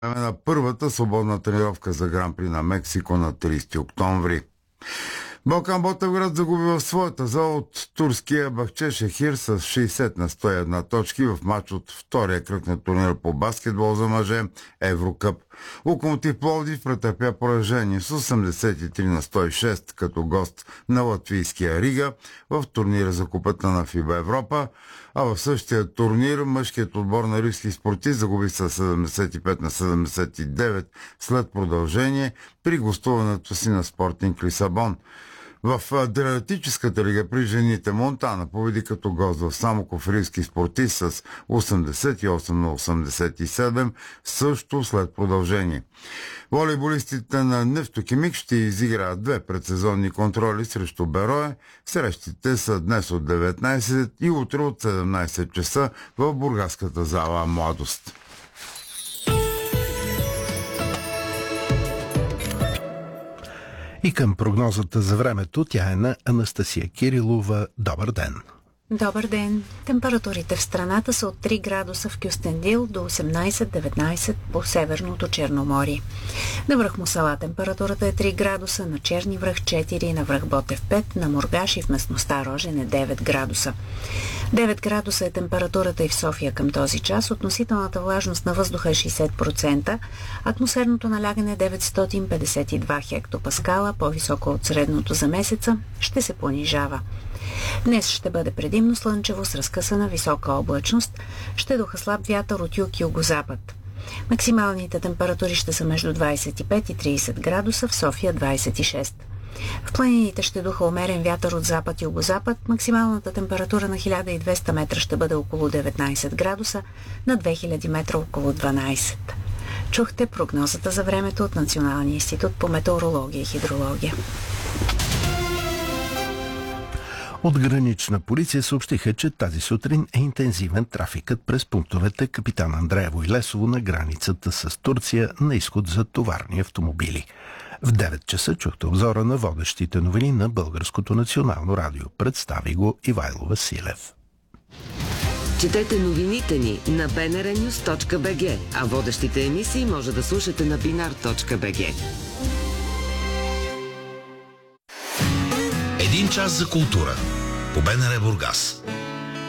време на първата свободна тренировка за Гран-при на Мексико на 30 октомври. Балкан Ботевград загуби в своята зала от турския Бахчешехир с 60 на 101 точки в матч от втория кръг на турнира по баскетбол за мъже Еврокъп. Локомотив Пловдив претърпя поражение с 83 на 106 като гост на латвийския Рига в турнира за купата на ФИБА Европа, а в същия турнир мъжкият отбор на риски спортист загуби с 75 на 79 след продължение при гостуването си на Спортинг Лисабон. В Адриатическата лига при жените Монтана победи като гост в Самоков риски спортист с 88 на 87, също след продължение. Волейболистите на Нефтохимик ще изиграят две предсезонни контроли срещу Берое. Срещите са днес от 19 и утре от 17 часа в бургаската зала Младост. И към прогнозата за времето, тя е на Анастасия Кирилова. Добър ден! Добър ден! Температурите в страната са от 3 градуса в Кюстендил до 18-19 по Северното Черноморие. На връх Мусала температурата е 3 градуса, на Черни връх 4, на връх Ботев 5, на Мургаш и в местността Рожен е 9 градуса. 9 градуса е температурата и в София към този час. Относителната влажност на въздуха е 60%, атмосферното налягане е 952 хектопаскала, по-високо от средното за месеца, ще се понижава. Днес ще бъде предимно слънчево с разкъсана висока облачност, ще духа слаб вятър от юг и югозапад. Максималните температури ще са между 25 и 30 градуса, в София 26. В планините ще духа умерен вятър от запад и югозапад, максималната температура на 1200 метра ще бъде около 19 градуса, на 2000 метра около 12. Чухте прогнозата за времето от Националния институт по метеорология и хидрология. От Гранична полиция съобщиха, че тази сутрин е интензивен трафикът през пунктовете Капитан Андреево и Лесово на границата с Турция на изход за товарни автомобили. В 9 часа чухте обзора на водещите новини на Българското национално радио. Представи го Ивайло Василев. Четете новините ни на bnrnews.bg, а водещите емисии може да слушате на binar.bg. Един час за култура по БНР Бургас.